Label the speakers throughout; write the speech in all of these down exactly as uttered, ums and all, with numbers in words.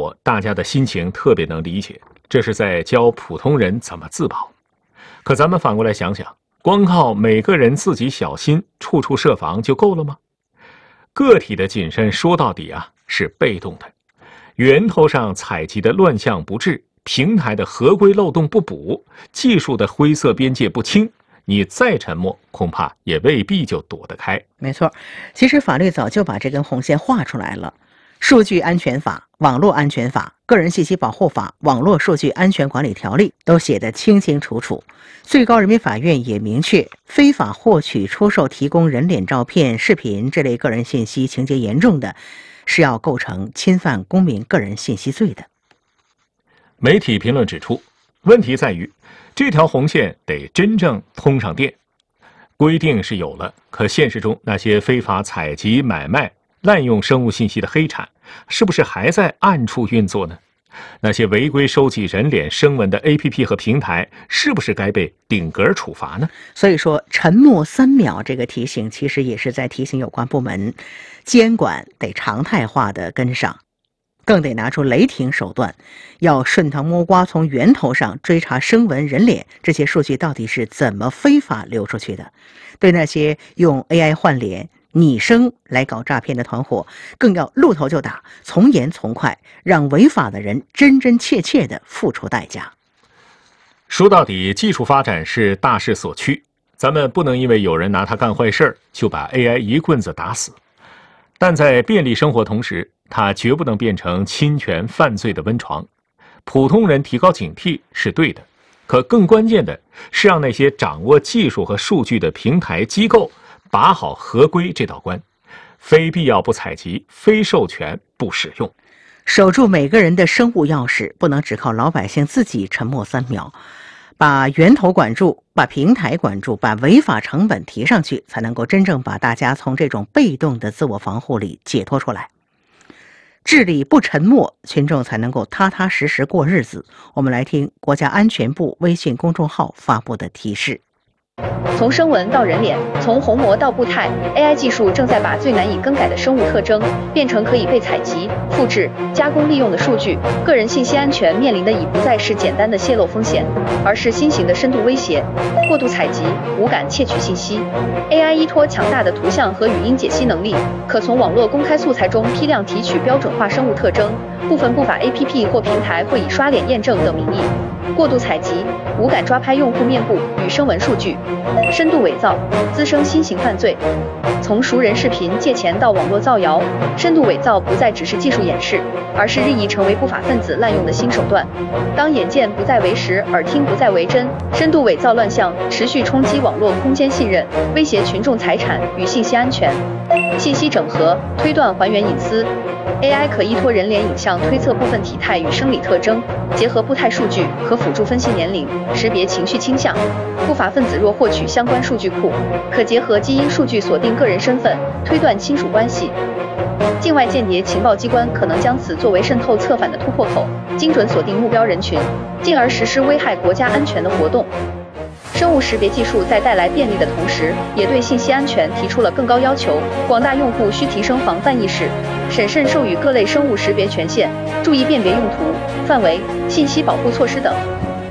Speaker 1: 我大家的心情特别能理解，这是在教普通人怎么自保。可咱们反过来想想，光靠每个人自己小心，处处设防就够了吗？个体的谨慎说到底啊是被动的，源头上采集的乱象不治，平台的合规漏洞不补，技术的灰色边界不清，你再沉默，恐怕也未必就躲得开。
Speaker 2: 没错，其实法律早就把这根红线画出来了。数据安全法、网络安全法、个人信息保护法、网络数据安全管理条例都写得清清楚楚。最高人民法院也明确，非法获取、出售、提供人脸照片、视频这类个人信息，情节严重的，是要构成侵犯公民个人信息罪的。
Speaker 1: 媒体评论指出，问题在于这条红线得真正通上电。规定是有了，可现实中那些非法采集、买卖、滥用生物信息的黑产，是不是还在暗处运作呢？那些违规收集人脸声纹的 A P P 和平台，是不是该被顶格处罚呢？
Speaker 2: 所以说，沉默三秒这个提醒，其实也是在提醒有关部门，监管得常态化的跟上，更得拿出雷霆手段，要顺藤摸瓜，从源头上追查声纹、人脸这些数据到底是怎么非法流出去的。对那些用 A I 换脸、拟声来搞诈骗的团伙，更要露头就打，从严从快，让违法的人真真切切地付出代价。
Speaker 1: 说到底，技术发展是大势所趋，咱们不能因为有人拿它干坏事儿，就把 A I 一棍子打死。但在便利生活同时，它绝不能变成侵权犯罪的温床。普通人提高警惕是对的，可更关键的是让那些掌握技术和数据的平台机构把好合规这道关，非必要不采集，非授权不使用，
Speaker 2: 守住每个人的生物钥匙，不能只靠老百姓自己沉默三秒，把源头管住，把平台管住，把违法成本提上去，才能够真正把大家从这种被动的自我防护里解脱出来。治理不沉默，群众才能够踏踏实实过日子。我们来听国家安全部微信公众号发布的提示。
Speaker 3: 从声纹到人脸，从虹膜到步态 ，A I 技术正在把最难以更改的生物特征变成可以被采集、复制、加工利用的数据。个人信息安全面临的已不再是简单的泄露风险，而是新型的深度威胁。过度采集、无感窃取信息 ，A I 依托强大的图像和语音解析能力，可从网络公开素材中批量提取标准化生物特征。部分不法 A P P 或平台会以刷脸验证等名义，过度采集、无感抓拍用户面部与声纹数据。深度伪造滋生新型犯罪，从熟人视频借钱到网络造谣，深度伪造不再只是技术掩饰，而是日益成为不法分子滥用的新手段。当眼见不再为实，耳听不再为真，深度伪造乱象持续冲击网络空间信任，威胁群众财产与信息安全。信息整合推断还原隐私 ，A I 可依托人脸影像推测部分体态与生理特征，结合步态数据可辅助分析年龄、识别情绪倾向。不法分子若获取相关数据库，可结合基因数据锁定个人身份，推断亲属关系。境外间谍情报机关可能将此作为渗透策反的突破口，精准锁定目标人群，进而实施危害国家安全的活动。生物识别技术在带来便利的同时，也对信息安全提出了更高要求。广大用户需提升防范意识，审慎授予各类生物识别权限，注意辨别用途、范围、信息保护措施等。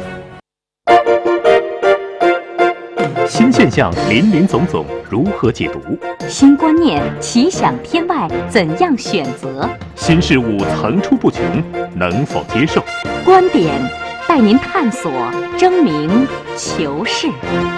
Speaker 4: 新现象林林总总，如何解读？
Speaker 5: 新观念奇想天外，怎样选择？
Speaker 4: 新事物层出不穷，能否接受？
Speaker 5: 观点带您探索、争明、求是。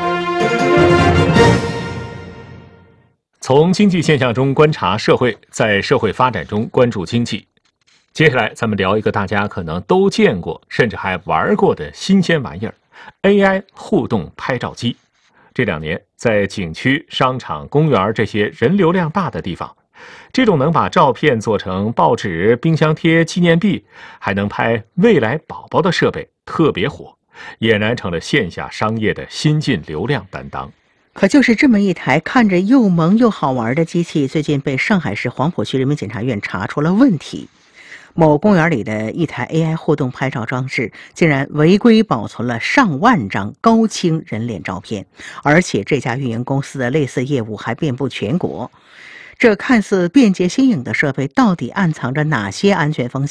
Speaker 1: 从经济现象中观察社会，在社会发展中关注经济。接下来咱们聊一个大家可能都见过，甚至还玩过的新鲜玩意儿 ——A I 互动拍照机。这两年，在景区、商场、公园这些人流量大的地方，这种能把照片做成报纸、冰箱贴、纪念币，还能拍未来宝宝的设备特别火，俨然成了线下商业的新晋流量担当。
Speaker 2: 可就是这么一台看着又萌又好玩的机器，最近被上海市黄浦区人民检察院查出了问题。某公园里的一台 A I 互动拍照装置竟然违规保存了上万张高清人脸照片，而且这家运营公司的类似业务还遍布全国。这看似便捷新颖的设备到底暗藏着哪些安全风险？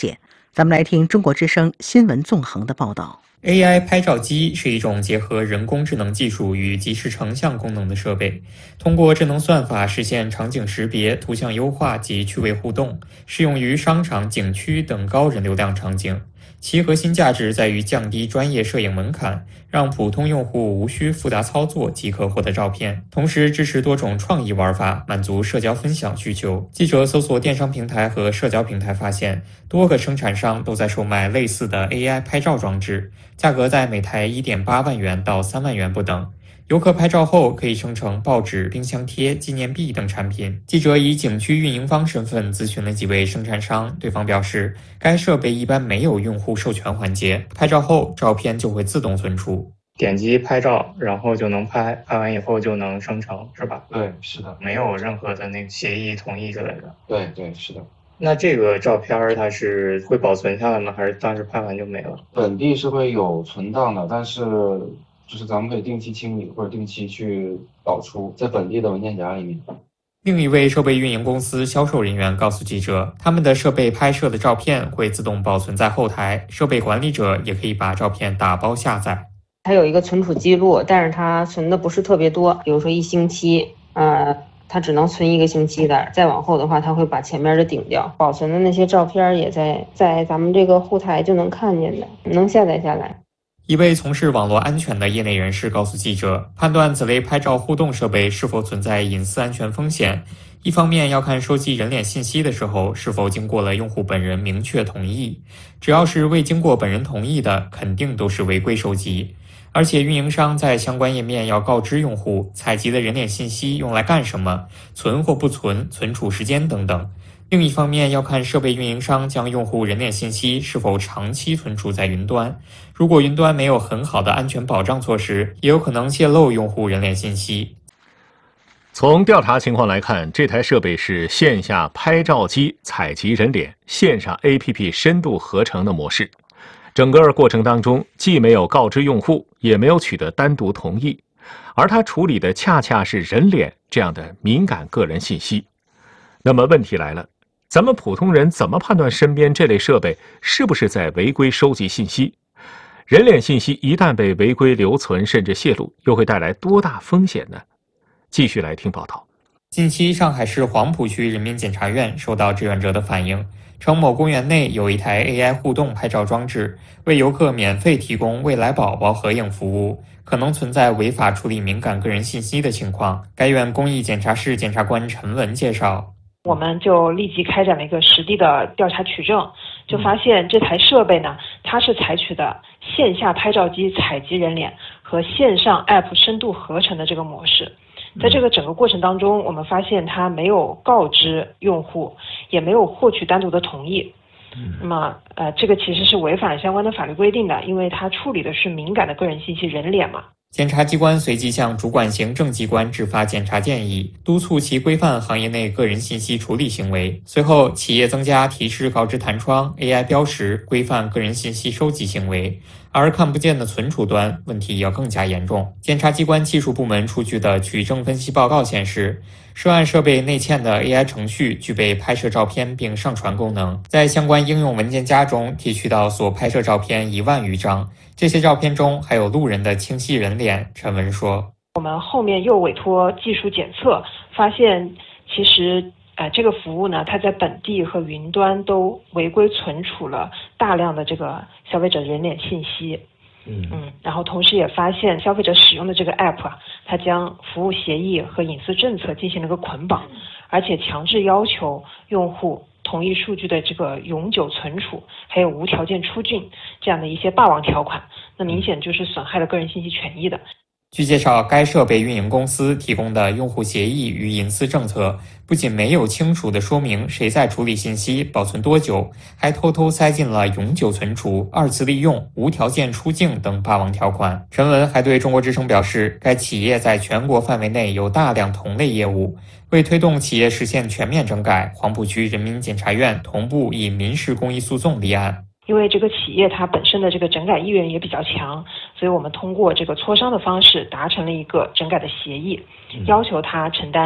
Speaker 2: 咱们来听中国之声新闻纵横的报道。
Speaker 6: A I 拍照机是一种结合人工智能技术与即时成像功能的设备，通过智能算法实现场景识别、图像优化及趣味互动，适用于商场、景区等高人流量场景。其核心价值在于降低专业摄影门槛，让普通用户无需复杂操作即可获得照片，同时支持多种创意玩法，满足社交分享需求。记者搜索电商平台和社交平台发现，多个生产商都在售卖类似的 A I 拍照装置，价格在每台 一点八万元到三万元不等。游客拍照后可以生成报纸、冰箱贴、纪念币等产品。记者以景区运营方身份咨询了几位生产商，对方表示，该设备一般没有用户授权环节，拍照后照片就会自动存储。
Speaker 7: 点击拍照，然后就能拍，拍完以后就能生成，是吧？
Speaker 8: 对，是的，
Speaker 7: 没有任何的那个协议、同意之类的。
Speaker 8: 对对，是的。
Speaker 7: 那这个照片它是会保存下来吗？还是当时拍完就没了？
Speaker 8: 本地是会有存档的，但是就是咱们可以定期清理或者定期去导出，在本地的文件夹里面。
Speaker 6: 另一位设备运营公司销售人员告诉记者，他们的设备拍摄的照片会自动保存在后台，设备管理者也可以把照片打包下载。
Speaker 9: 它有一个存储记录，但是它存的不是特别多，比如说一星期，呃，它只能存一个星期的，再往后的话，它会把前面的顶掉。保存的那些照片也在在咱们这个后台就能看见的，能下载下来。
Speaker 6: 一位从事网络安全的业内人士告诉记者，判断此类拍照互动设备是否存在隐私安全风险，一方面要看收集人脸信息的时候是否经过了用户本人明确同意，只要是未经过本人同意的，肯定都是违规收集。而且运营商在相关页面要告知用户采集的人脸信息用来干什么，存或不存，存储时间等等。另一方面要看设备运营商将用户人脸信息是否长期存储在云端，如果云端没有很好的安全保障措施，也有可能泄露用户人脸信息。
Speaker 1: 从调查情况来看，这台设备是线下拍照机采集人脸，线上 A P P 深度合成的模式。整个过程当中既没有告知用户，也没有取得单独同意，而它处理的恰恰是人脸这样的敏感个人信息。那么问题来了，咱们普通人怎么判断身边这类设备是不是在违规收集信息？人脸信息一旦被违规留存甚至泄露，又会带来多大风险呢？继续来听报道。
Speaker 6: 近期上海市黄浦区人民检察院收到志愿者的反映，称某公园内有一台 A I 互动拍照装置，为游客免费提供未来宝宝合影服务，可能存在违法处理敏感个人信息的情况。该院公益检察室检察官陈文介绍，
Speaker 10: 我们就立即开展了一个实地的调查取证，就发现这台设备呢，它是采取的线下拍照机采集人脸和线上 App 深度合成的这个模式。在这个整个过程当中，我们发现它没有告知用户，也没有获取单独的同意。那么，呃，这个其实是违反了相关的法律规定的，因为它处理的是敏感的个人信息人脸嘛。
Speaker 6: 检察机关随即向主管行政机关制发检察建议，督促其规范行业内个人信息处理行为。随后，企业增加提示告知弹窗、A I 标识，规范个人信息收集行为。而看不见的存储端问题要更加严重。检察机关技术部门出具的取证分析报告显示，涉案设备内嵌的 A I 程序具备拍摄照片并上传功能，在相关应用文件夹中提取到所拍摄照片一万余张，这些照片中还有路人的清晰人脸。陈文说，
Speaker 10: 我们后面又委托技术检测，发现其实呃，这个服务呢，它在本地和云端都违规存储了大量的这个消费者人脸信息。嗯嗯，然后同时也发现消费者使用的这个 app 啊，它将服务协议和隐私政策进行了个捆绑，而且强制要求用户同意数据的这个永久存储，还有无条件出境这样的一些霸王条款，那明显就是损害了个人信息权益的。
Speaker 6: 据介绍，该设备运营公司提供的用户协议与隐私政策不仅没有清楚地说明谁在处理信息、保存多久，还偷偷塞进了永久存储、二次利用、无条件出境等霸王条款。陈文还对中国之声表示，该企业在全国范围内有大量同类业务，为推动企业实现全面整改，黄浦区人民检察院同步以民事公益诉讼立案。
Speaker 10: 因为这个企业它本身的这个整改意愿也比较强，所以我们通过这个磋商的方式达成了一个整改的协议，要求他承担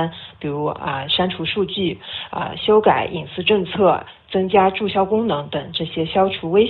Speaker 10: 比如啊删除数据、啊修改隐私政策、增加注销功能等这些消除危